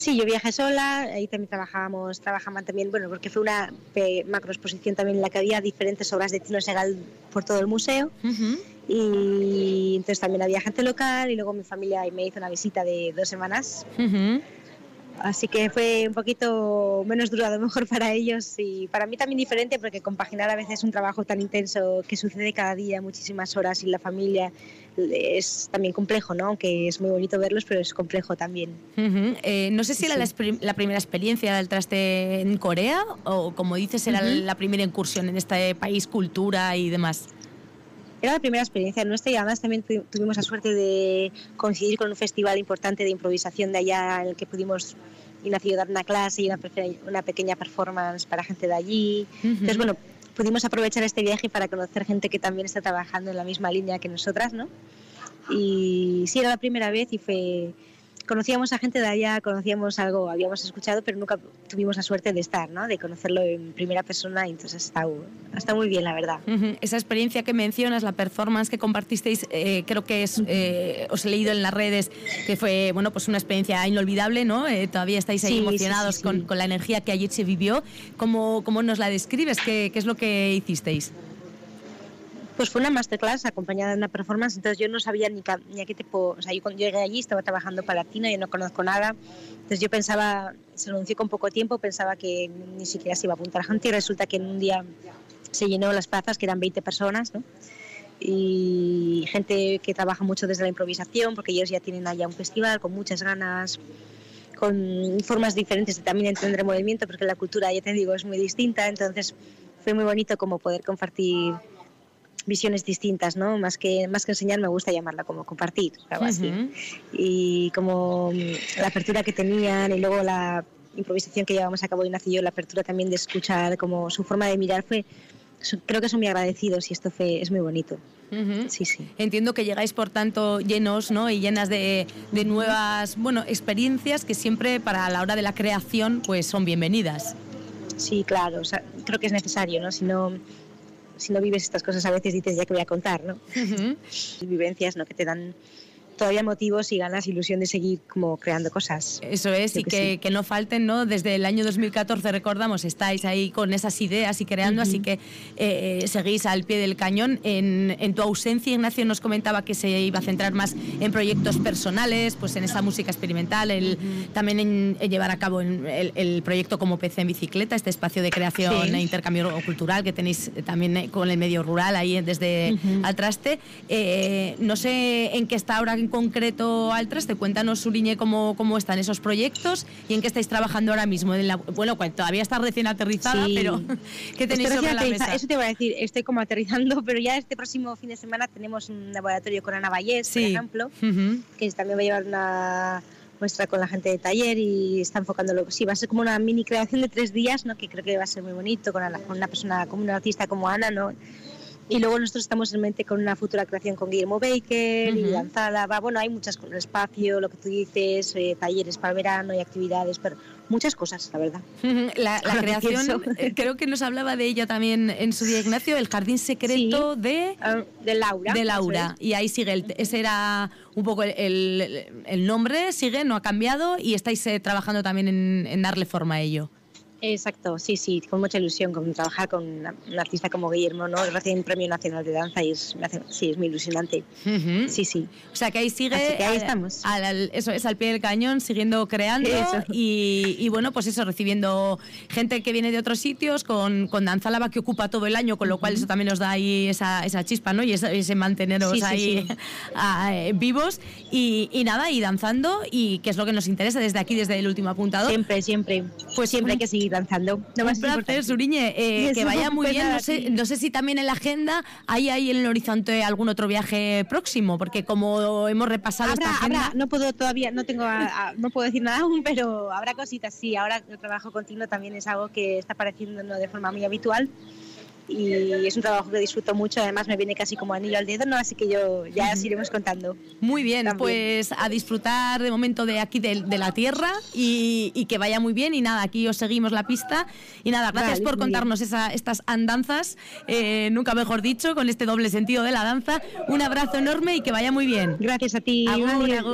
Sí, yo viajé sola, ahí también trabajaban también, bueno, porque fue una macro exposición también en la que había diferentes obras de Tino Segal por todo el museo. Y entonces también había gente local y luego mi familia me hizo una visita de 2 semanas. Así que fue un poquito menos duro a lo mejor para ellos y para mí también diferente, porque compaginar a veces un trabajo tan intenso que sucede cada día, muchísimas horas sin la familia, es también complejo, ¿no? Aunque es muy bonito verlos, pero es complejo también. No sé si era la primera experiencia del traste en Corea o, como dices, era la primera incursión en este país, cultura y demás. Era la primera experiencia nuestra y además también tuvimos la suerte de coincidir con un festival importante de improvisación de allá en el que pudimos dar una clase y una pequeña performance para gente de allí. Entonces, bueno, pudimos aprovechar este viaje para conocer gente que también está trabajando en la misma línea que nosotras, ¿no? Y sí, era la primera vez y conocíamos a gente de allá, conocíamos algo, habíamos escuchado, pero nunca tuvimos la suerte de estar, ¿no? De conocerlo en primera persona, y entonces está muy bien, la verdad. Esa experiencia que mencionas, la performance que compartisteis, creo que os he leído en las redes que fue, bueno, pues una experiencia inolvidable, ¿no? Todavía estáis ahí emocionados con la energía que allí se vivió. ¿Cómo nos la describes? ¿Qué es lo que hicisteis? Pues fue una masterclass acompañada de una performance, entonces yo no sabía ni a qué tipo, o sea, yo cuando llegué allí estaba trabajando para Tino, yo no conozco nada, entonces yo pensaba, se anunció con poco tiempo, pensaba que ni siquiera se iba a apuntar gente y resulta que en un día se llenó las plazas, que eran 20 personas, ¿no? Y gente que trabaja mucho desde la improvisación, porque ellos ya tienen allá un festival con muchas ganas, con formas diferentes de también entender el movimiento, porque la cultura, ya te digo, es muy distinta, entonces fue muy bonito como poder compartir visiones distintas, ¿no? Más que enseñar, me gusta llamarla como compartir, algo así. Y como la apertura que tenían y luego la improvisación que llevamos a cabo Ignacio y yo, la apertura también de escuchar, como su forma de mirar creo que son muy agradecidos y esto es muy bonito. Sí. Entiendo que llegáis, por tanto, llenos, ¿no? Y llenas de nuevas, bueno, experiencias que siempre para la hora de la creación pues son bienvenidas. Sí, claro, o sea, creo que es necesario, ¿no? Si no vives estas cosas a veces dices ya que voy a contar, ¿no? Vivencias, ¿no? Que te dan todavía motivos y ganas, ilusión de seguir como creando cosas. Eso es, y que no falten, ¿no? Desde el año 2014, recordamos, estáis ahí con esas ideas y creando, así que seguís al pie del cañón. En tu ausencia, Ignacio nos comentaba que se iba a centrar más en proyectos personales, pues en esa música experimental, también en llevar a cabo el proyecto como PC en Bicicleta, este espacio de creación e intercambio cultural que tenéis también con el medio rural ahí desde Al Traste. No sé en qué está ahora en concreto Al Traste, cuéntanos, Suriñe, cómo están esos proyectos y en qué estáis trabajando ahora mismo. Bueno, todavía está recién aterrizada, pero ¿qué tenéis sobre la mesa? Eso te voy a decir, estoy como aterrizando, pero ya este próximo fin de semana tenemos un laboratorio con Ana Vallés, por ejemplo, que también va a llevar una muestra con la gente de taller y está enfocándolo. Sí, va a ser como una mini creación de 3 días, ¿no? Que creo que va a ser muy bonito con una persona, como una artista como Ana, ¿no? Y luego nosotros estamos en mente con una futura creación con Guillermo Baker y Danzada. Bueno, hay muchas cosas, el espacio, lo que tú dices, talleres para el verano y actividades, pero muchas cosas, la verdad. La creación, creo que nos hablaba de ella también en su día, Ignacio, el jardín secreto de Laura. De Laura, y ahí sigue, ese era un poco el nombre, sigue, no ha cambiado, y estáis trabajando también en darle forma a ello. Exacto, sí, con mucha ilusión, con trabajar con un artista como Guillermo, ¿no? Recién Premio Nacional de Danza y es muy ilusionante. Sí. O sea que ahí sigue, así que ahí estamos. Eso es, al pie del cañón, siguiendo creando y bueno, pues eso, recibiendo gente que viene de otros sitios, con Danzálava que ocupa todo el año, con lo cual eso también nos da ahí esa chispa, ¿no? Y ese manteneros ahí vivos y nada, y danzando, y que es lo que nos interesa desde aquí, desde el último apuntador. Siempre. Pues siempre hay que seguir danzando. Un placer, Suriñe, que vaya muy bien. No sé si también en la agenda hay en el horizonte algún otro viaje próximo, porque como hemos repasado esta agenda... No puedo todavía, no puedo decir nada aún, pero habrá cositas, sí. Ahora el trabajo continuo también es algo que está apareciendo de forma muy habitual y es un trabajo que disfruto mucho, además me viene casi como anillo al dedo, ¿no? Así que ya os iremos contando. Muy bien, también. Pues a disfrutar de momento de aquí de la tierra y que vaya muy bien, y nada, aquí os seguimos la pista y nada, gracias por contarnos estas andanzas, nunca mejor dicho, con este doble sentido de la danza. Un abrazo enorme y que vaya muy bien. Gracias a ti. Agur.